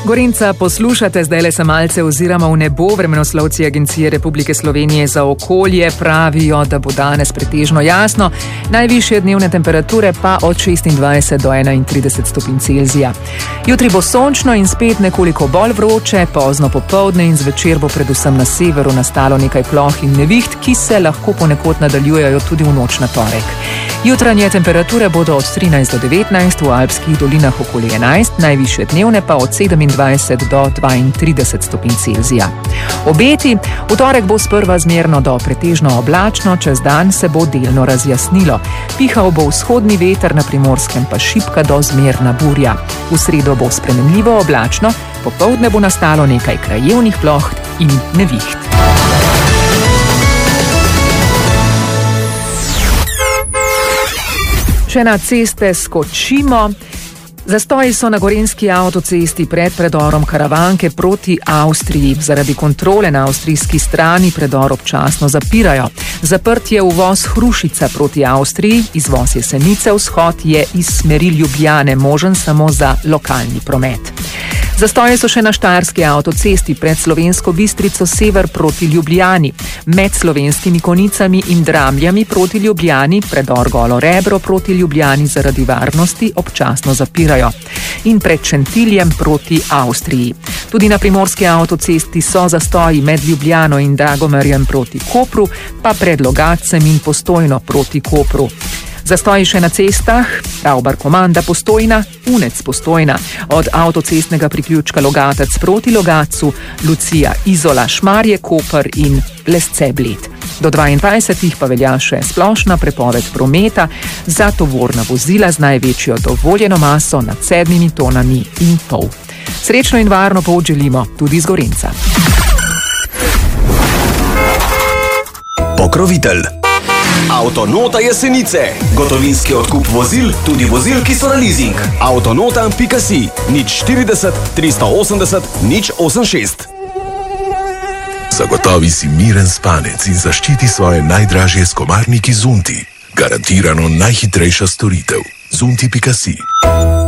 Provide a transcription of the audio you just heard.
Gorenca, poslušate, zdaj le se malce oziramo v nebo. Vremenoslovci Agencije Republike Slovenije za okolje pravijo, da bo danes pretežno jasno, najvišje dnevne temperature pa od 26 do 31 stopinj Celzija. Jutri bo sončno in spet nekoliko bolj vroče, pozno popoldne in zvečer bo predvsem na severu nastalo nekaj ploh in neviht, ki se lahko ponekod nadaljujejo tudi v noč na torek. Jutranje temperature bodo od 13 do 19, v alpskih dolinah okoli 11, najvišje dnevne pa od 27 do 32 stopinj Celzija. Obeti: v torek bo sprva zmerno do pretežno oblačno, čez dan se bo delno razjasnilo. Pihal bo vzhodni veter, na Primorskem pa šibka do zmerna burja. V sredo bo spremenljivo oblačno, popoldne bo nastalo nekaj krajevnih ploh in neviht. Še na ceste skočimo. Zastoji so na gorenjski avtocesti pred predorom Karavanke proti Avstriji. Zaradi kontrole na avstrijski strani predor občasno zapirajo. Zaprt je uvoz Hrušica proti Avstriji, izvoz Jesenice, vzhod je iz smeri Ljubljane možen samo za lokalni promet. Zastoji so še na štajerski avtocesti pred Slovensko Bistrico sever proti Ljubljani. Med Slovenskimi Konicami in Dramljami proti Ljubljani predor Golo Rebro proti Ljubljani zaradi varnosti občasno zapirajo. In pred Šentiljem proti Avstriji. Tudi na primorski avtocesti so zastoji med Ljubljano in Dragomerjem proti Kopru, pa pred Logatcem in Postojno proti Kopru. Zastoji še na cestah: Ravbar-Komanda Postojna, Unec Postojna, od avtocestnega priključka Logatec proti Logatcu, Lucija Izola, Šmarje Koper in Lesce Bled. Do 22 pa velja še splošna prepoved prometa za tovorna vozila z največjo dovoljeno maso nad 7 tonami in pol. Srečno in varno pot želimo tudi z Gorenca. Pokrovitelj Avtonota Jesenice. Gotovinski odkup vozil, tudi vozil, ki so na leasing. Avtonota.si, 040 380 086. Zagotovi si miren spanec in zaščiti svoje najdražje s komarniki Zunti. Garantirano najhitrejša storitev. Zunti.si.